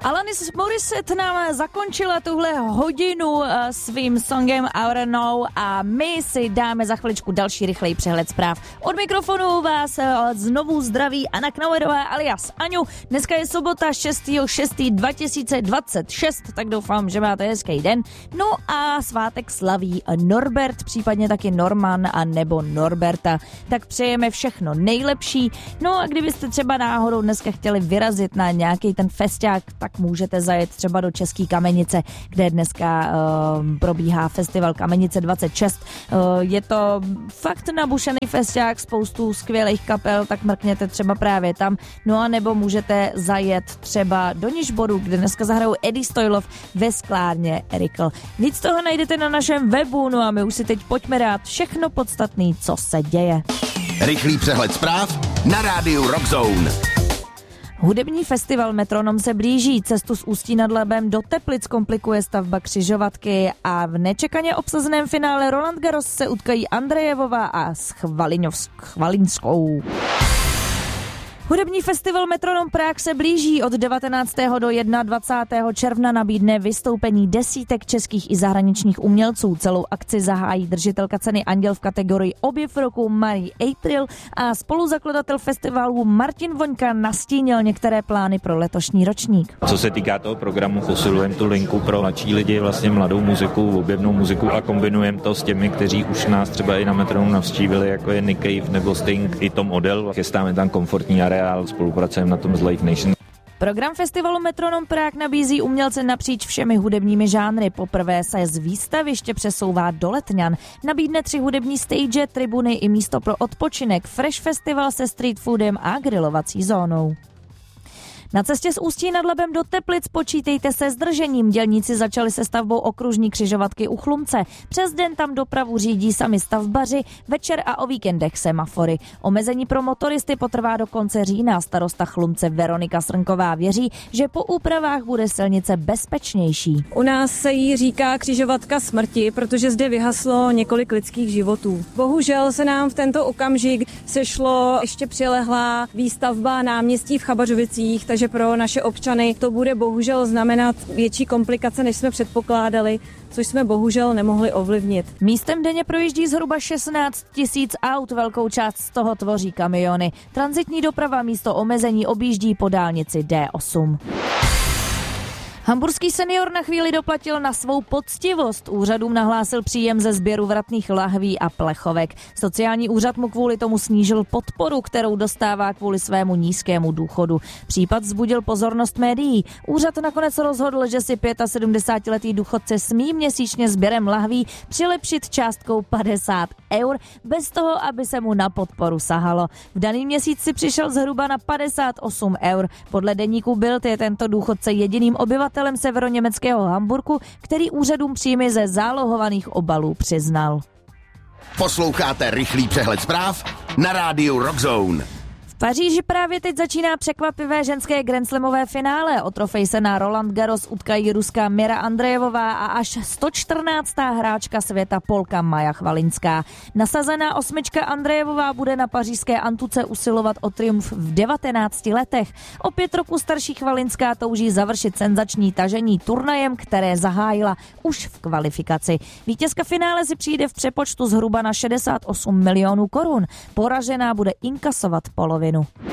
Alanis Morissette nám zakončila tuhle hodinu svým songem I Don't Know a my si dáme za chviličku další rychlej přehled zpráv. Od mikrofonu vás znovu zdraví Anna Knauerová alias Aňu. Dneska je sobota 6.6.2026, tak doufám, že máte hezký den. No a svátek slaví Norbert, případně taky Norman a nebo Norberta. Tak přejeme všechno nejlepší. No a kdybyste třeba náhodou dneska chtěli vyrazit na nějaký ten festiák, tak můžete zajet třeba do České Kamenice, kde dneska probíhá festival Kamenice 26. Je to fakt nabušený festiák, spoustu skvělých kapel, tak mrkněte třeba právě tam. No a nebo můžete zajet třeba do Nižboru, kde dneska zahrajou Eddie Stoilov ve sklárně Erikl. Víc toho najdete na našem webu, no a my už si teď pojďme dát všechno podstatné, co se děje. Rychlý přehled zpráv na rádiu Rock Zone. Hudební festival Metronom se blíží, cestu z Ústí nad Labem do Teplic komplikuje stavba křižovatky a v nečekaně obsazeném finále Roland Garros se utkají Andrejevová a Chvalinskou. Hudební festival Metronom Prague se blíží. Od 19. do 21. června nabídne vystoupení desítek českých i zahraničních umělců. Celou akci zahájí držitelka ceny Anděl v kategorii Objev roku Marie April a spoluzakladatel festivalu Martin Voňka nastínil některé plány pro letošní ročník. Co se týká toho programu, posilujeme tu linku pro mladší lidi, vlastně mladou muziku, objevnou muziku a kombinujeme to s těmi, kteří už nás třeba i na Metronom navštívili, jako je Nick Cave nebo Sting, i Tom Odell. Chystáme tam komfortní areál, spolupracujeme na tom s Live Nation. Program festivalu Metronom Prague nabízí umělce napříč všemi hudebními žánry. Poprvé se z výstaviště přesouvá do Letňan. Nabídne 3 hudební stage, tribuny i místo pro odpočinek, Fresh Festival se street foodem a grilovací zónou. Na cestě z Ústí nad Labem do Teplic počítejte se zdržením. Dělníci začali se stavbou okružní křižovatky u Chlumce. Přes den tam dopravu řídí sami stavbaři, večer a o víkendech semafory. Omezení pro motoristy potrvá do konce října. Starosta Chlumce Veronika Srnková věří, že po úpravách bude silnice bezpečnější. U nás se jí říká křižovatka smrti, protože zde vyhaslo několik lidských životů. Bohužel se nám v tento okamžik sešlo ještě přilehlá výstavba náměstí v Chabařovicích, takže pro naše občany to bude bohužel znamenat větší komplikace, než jsme předpokládali, což jsme bohužel nemohli ovlivnit. Místem denně projíždí zhruba 16 000 aut, velkou část z toho tvoří kamiony. Tranzitní doprava místo omezení objíždí po dálnici D8. Hamburský senior na chvíli doplatil na svou poctivost. Úřadům nahlásil příjem ze sběru vratných lahví a plechovek. Sociální úřad mu kvůli tomu snížil podporu, kterou dostává kvůli svému nízkému důchodu. Případ vzbudil pozornost médií. Úřad nakonec rozhodl, že si 75letý důchodce smí měsíčně sběrem lahví přilepšit částkou 50 eur, bez toho, aby se mu na podporu sahalo. V daný měsíc si přišel zhruba na 58 eur. Podle deníku Bild je tento důchodce jediným obyvatelem severoněmeckého Hamburku, který úřadům příjmy ze zálohovaných obalů přiznal. Posloucháte rychlý přehled zpráv na rádiu Rock Zone. V Paříži právě teď začíná překvapivé ženské grandslamové finále. O trofej se na Roland Garros utkají ruská Mira Andrejevová a až 114. hráčka světa Polka Maja Chvalinská. Nasazená osmička Andrejevová bude na pařížské Antuce usilovat o triumf v 19 letech. O 5 roku starší Chvalinská touží završit senzační tažení turnajem, které zahájila už v kvalifikaci. Vítězka finále si přijde v přepočtu zhruba na 68 milionů korun. Poražená bude inkasovat polovinu.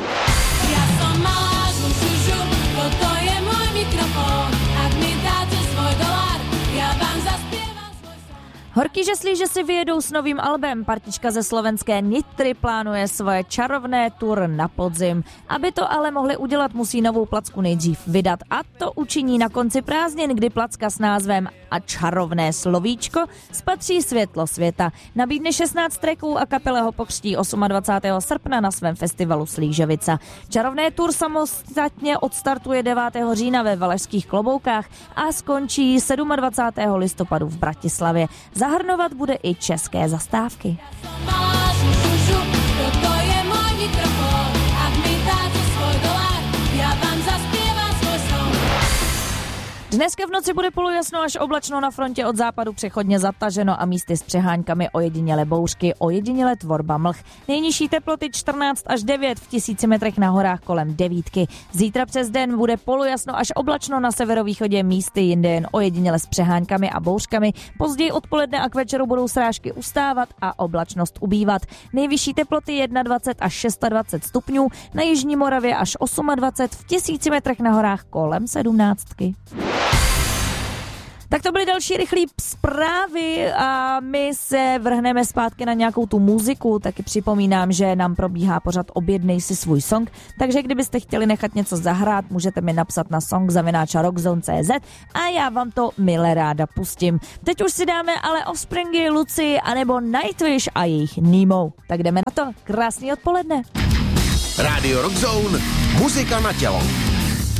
Ja som malá žužužu, toto je môj mikrofón. Ak mi dáte svoj dolár, ja vám zaspievam svoj song. Horký žeslí, že si vyjedou s novým albem. Partička ze slovenské Nitry plánuje svoje čarovné tour na podzim. Aby to ale mohli udělat, musí novou placku nejdřív vydat. A to učiní na konci prázdnin, kdy placka s názvem A čarovné slovíčko spatří světlo světa. Nabídne 16 tracků a kapela ho pokřtí 28. srpna na svém festivalu Slížovica. Čarovné tour samostatně odstartuje 9. října ve Valašských Kloboukách a skončí 27. listopadu v Bratislavě. Zahrnovat bude i české zastávky. Malá žužužu, toto je môj mikrofón. Ak mi dáte svoj dolár, ja vám zaspievam svoj song. Dneska v noci bude polojasno až oblačno, na frontě od západu přechodně zataženo a místy s přeháňkami, ojediněle bouřky, ojediněle tvorba mlh. Nejnižší teploty 14 až 9, v 1000 metrech na horách kolem 9. Zítra přes den bude polojasno až oblačno, na severovýchodě místy jinde jen ojediněle s přeháňkami a bouřkami. Později odpoledne a k večeru budou srážky ustávat a oblačnost ubývat. Nejvyšší teploty 21 až 26 stupňů, na jižní Moravě až 28, v 1000 metrech na horách kolem 17. Tak to byly další rychlé zprávy a my se vrhneme zpátky na nějakou tu muziku. Taky připomínám, že nám probíhá pořad Objednej si svůj song, takže kdybyste chtěli nechat něco zahrát, můžete mi napsat na song@rockzone.cz a já vám to milé ráda pustím. Teď už si dáme ale Offspringy, Lucy anebo Nightwish a jejich Nemo. Tak jdeme na to. Krásný odpoledne. Rádio Rockzone, muzika na tělo.